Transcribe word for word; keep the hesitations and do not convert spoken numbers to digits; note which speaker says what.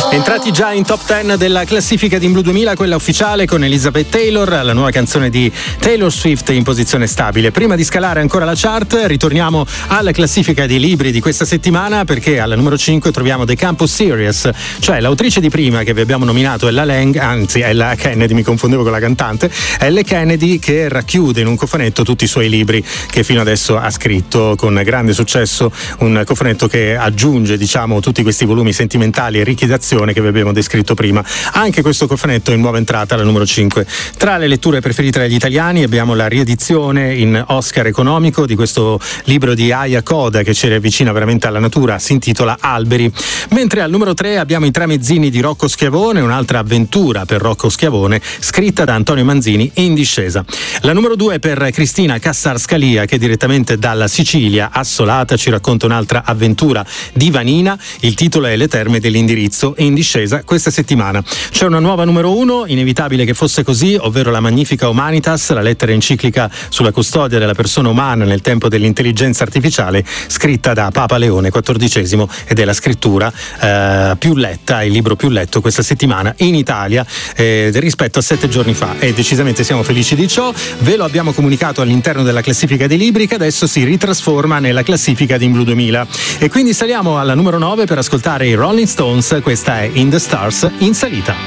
Speaker 1: Entrati già in top dieci della classifica di In Blue duemila, quella ufficiale, con Elizabeth Taylor, la nuova canzone di Taylor Swift in posizione stabile. Prima di scalare ancora la chart, ritorniamo alla classifica dei libri di questa settimana, perché alla numero cinque troviamo The Campus Series, cioè l'autrice di prima che vi abbiamo nominato, Ella Lang, anzi Ella Kennedy, mi confondevo con la cantante, Ella Kennedy, che racchiude in un cofanetto tutti i suoi libri che fino adesso ha scritto con grande successo, un cofanetto che aggiunge, diciamo, tutti questi volumi sentimentali e ricchi d'azione che vi abbiamo descritto prima. Anche questo cofanetto in nuova entrata alla numero cinque. Tra le letture preferite dagli italiani abbiamo la riedizione in Oscar economico di questo libro di Aya Koda che ci riavvicina veramente alla natura, si intitola Alberi. Mentre al numero tre abbiamo I tramezzini di Rocco Schiavone, un'altra avventura per Rocco Schiavone scritta da Antonio Manzini, in discesa. La numero due è per Cristina Cassar-Scalia, che direttamente dalla Sicilia assolata ci racconta un'altra avventura di Vanina. Il titolo è Le terme dell'indirizzo, in discesa questa settimana. C'è una nuova numero uno, inevitabile che fosse così, ovvero la Magnifica Humanitas, la lettera enciclica sulla custodia della persona umana nel tempo dell'intelligenza artificiale, scritta da Papa Leone quattordicesimo, ed è la scrittura eh, più letta, il libro più letto questa settimana in Italia eh, rispetto a sette giorni fa, e decisamente siamo felici di ciò. Ve lo abbiamo comunicato all'interno della classifica dei libri, che adesso si ritrasforma nella classifica di In Blue duemila, e quindi saliamo alla numero nove per ascoltare i Rolling Stones. Questa è In the Stars, in salita.